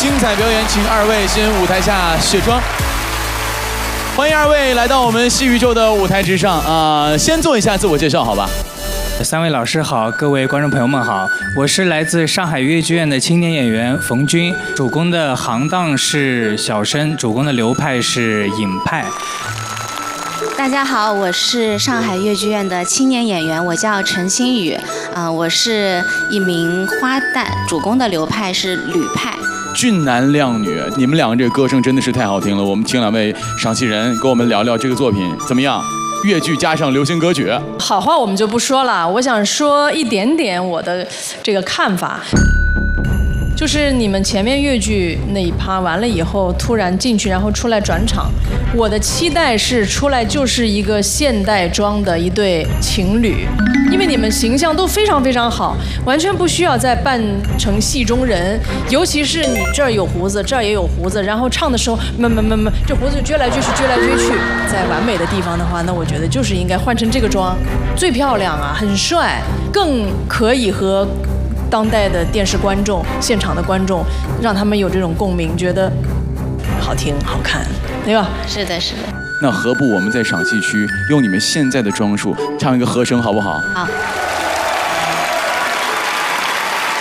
精彩表演，请二位先舞台下卸妆。欢迎二位来到我们戏宇宙的舞台之上先做一下自我介绍，好吧？ 三位老师好，各位观众朋友们好，我是来自上海粤剧院的青年演员冯军，主攻的行当是小生，主攻的流派是影派。 大家好，我是上海粤剧院的青年演员，我叫陈新宇，我是一名花旦，主攻的流派是吕派。 俊男靓女，你们两个这个歌声真的是太好听了。我们请两位赏析人跟我们聊聊这个作品怎么样？粤剧加上流行歌曲， 好话我们就不说了，我想说一点点我的这个看法。就是你们前面粤剧那一趴完了以后，突然进去，然后出来转场。我的期待是出来就是一个现代装的一对情侣，因为你们形象都非常非常好，完全不需要再扮成戏中人。尤其是你这儿有胡子，这儿也有胡子，然后唱的时候，这胡子撅来撅去，撅来撅去。在完美的地方的话，那我觉得就是应该换成这个妆，最漂亮啊，很帅，更可以和当代的电视观众、现场的观众，让他们有这种共鸣，觉得好听、好看，对吧？ 是的，是的。 那何不我们在赏戏区用你们现在的装束唱一个和声，好不好？ 好。